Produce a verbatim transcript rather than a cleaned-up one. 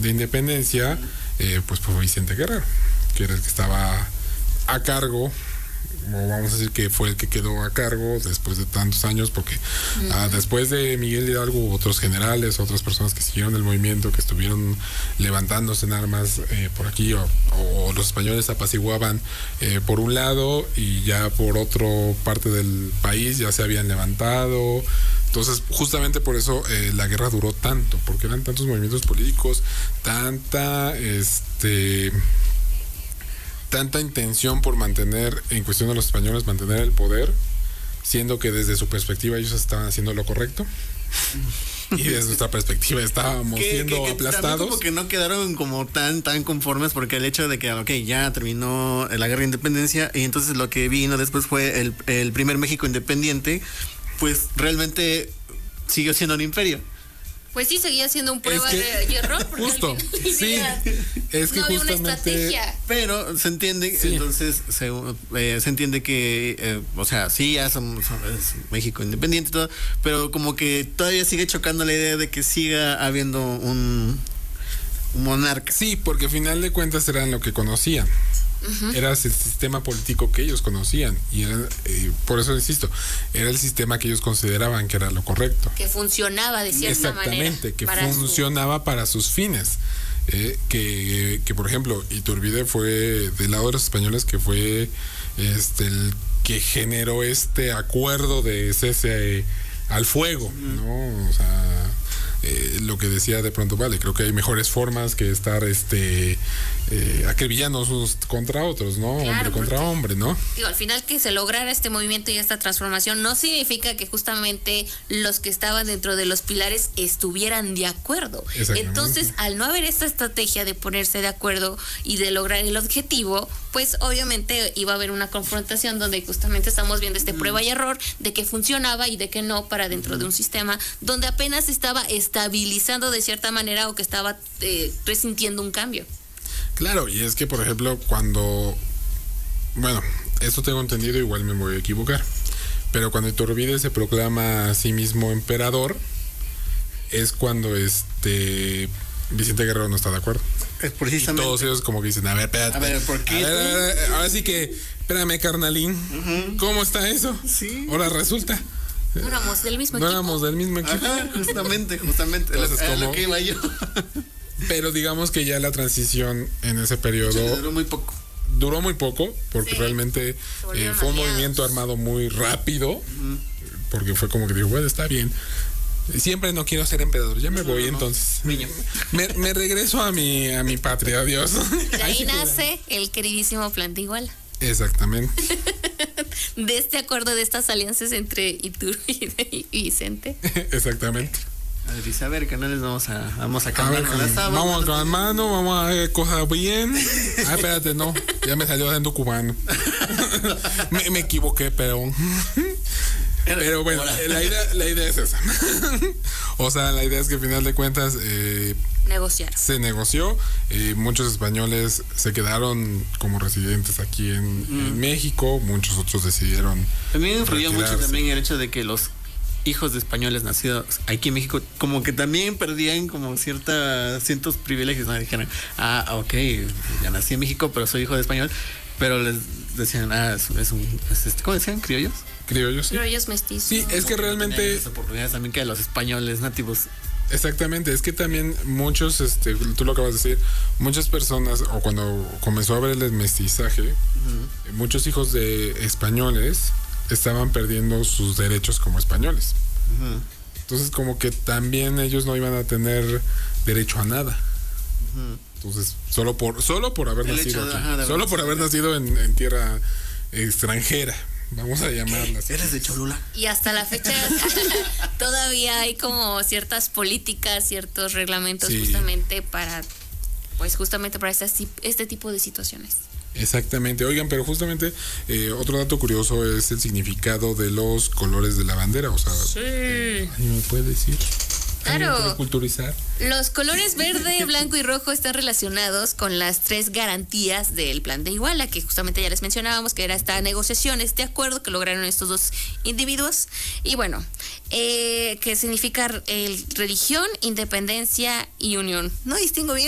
de independencia, eh, pues fue Vicente Guerrero, que era el que estaba a cargo, o vamos a decir que fue el que quedó a cargo después de tantos años, porque uh-huh. ah, después de Miguel Hidalgo, otros generales, otras personas que siguieron el movimiento, que estuvieron levantándose en armas eh, por aquí, o, o los españoles apaciguaban eh, por un lado, y ya por otra parte del país ya se habían levantado. Entonces, justamente por eso eh, la guerra duró tanto, porque eran tantos movimientos políticos, tanta este tanta intención por mantener, en cuestión de los españoles, mantener el poder, siendo que desde su perspectiva ellos estaban haciendo lo correcto. Y desde nuestra perspectiva estábamos que, siendo que, que aplastados. Como que no quedaron como tan tan conformes, porque el hecho de que, ok, ya terminó la guerra de independencia, y entonces lo que vino después fue el, el primer México independiente, pues realmente siguió siendo un imperio. Pues sí, seguía siendo un prueba es que, de error. Porque justo, sí, es que no había justamente, una estrategia. Pero se entiende, sí. entonces se, eh, se entiende que, eh, o sea, sí, ya somos, es México independiente y todo, pero como que todavía sigue chocando la idea de que siga habiendo un, un monarca. Sí, porque al final de cuentas eran lo que conocían. Uh-huh. Era el sistema político que ellos conocían, y era, eh, por eso insisto, era el sistema que ellos consideraban que era lo correcto, que funcionaba de cierta exactamente, manera, que para funcionaba su... para sus fines, eh, que, que por ejemplo Iturbide fue del lado de los españoles, que fue este el que generó este acuerdo de cese al fuego, uh-huh. ¿no? O sea, eh, lo que decía de pronto, vale, creo que hay mejores formas que estar este eh, acribillándonos unos contra otros, ¿no? Claro, hombre contra porque, hombre, ¿no? Digo, al final que se lograra este movimiento y esta transformación no significa que justamente los que estaban dentro de los pilares estuvieran de acuerdo. Entonces, al no haber esta estrategia de ponerse de acuerdo y de lograr el objetivo, pues obviamente iba a haber una confrontación donde justamente estamos viendo este mm. prueba y error de que funcionaba y de que no para dentro mm. de un sistema donde apenas estaba estabilizando de cierta manera o que estaba eh, resintiendo un cambio. Claro, y es que por ejemplo cuando, bueno, esto tengo entendido, igual me voy a equivocar, pero cuando Iturbide se proclama a sí mismo emperador, es cuando este Vicente Guerrero no está de acuerdo. Es precisamente. Y todos ellos como que dicen, a ver, espérate. A ver, ¿por qué? A ver, a ver, ahora sí que, espérame, carnalín, uh-huh. ¿cómo está eso? Sí. Ahora resulta. No éramos del mismo no equipo. No éramos del mismo equipo. Ajá, justamente, justamente. Entonces, lo, como, lo que iba yo. Pero digamos que ya la transición en ese periodo. Sí, duró muy poco. Duró muy poco, porque sí. realmente eh, fue un movimiento armado muy rápido. Uh-huh. Porque fue como que dijo, bueno, está bien. Siempre no quiero ser emperador, ya me no, voy no, entonces. No. Me, me regreso a mi a mi patria, adiós. De ahí nace el queridísimo Plan de Iguala. Exactamente. De este acuerdo, de estas alianzas entre Iturbide y Vicente. Exactamente. A ver, dice, a ver, que no les vamos a vamos a cambiar con las sábanas. Vamos a cambiar mano, vamos a ver cosas bien. Ah, espérate, no, ya me salió haciendo cubano. me, me equivoqué, pero... Pero bueno, la idea, la idea es esa. O sea, la idea es que al final de cuentas eh, negociar. Se negoció. Eh, muchos españoles se quedaron como residentes aquí en, mm. en México. Muchos otros decidieron. También influyó mucho también el hecho de que los hijos de españoles nacidos aquí en México como que también perdían como cierta, ciertos privilegios, ¿no? Dijeron, ah, ok, ya nací en México, pero soy hijo de español. Pero les decían, ah, es, es un... Es este, ¿cómo decían? ¿Criollos? Criollos, sí. Criollos mestizos. Sí, es que realmente... Las oportunidades también que los españoles nativos. Exactamente, es que también muchos, este, tú lo acabas de decir, muchas personas, o cuando comenzó a haber el mestizaje, uh-huh. muchos hijos de españoles estaban perdiendo sus derechos como españoles. Uh-huh. Entonces como que también ellos no iban a tener derecho a nada. Uh-huh. Entonces, solo por solo por haber el nacido de, aquí, ajá, solo por haber nacido en, en tierra extranjera, vamos a llamarla así. Eres de Cholula. Y hasta la fecha todavía hay como ciertas políticas, ciertos reglamentos sí. justamente para, pues justamente para este, este tipo de situaciones. Exactamente, oigan, pero justamente eh, otro dato curioso es el significado de los colores de la bandera, o sea, sí. eh, ¿me puede decir? Claro, culturizar. Los colores verde, blanco y rojo están relacionados con las tres garantías del Plan de Iguala, que justamente ya les mencionábamos, que era esta negociación, este acuerdo que lograron estos dos individuos. Y bueno, eh, que significa el religión, independencia y unión. No distingo bien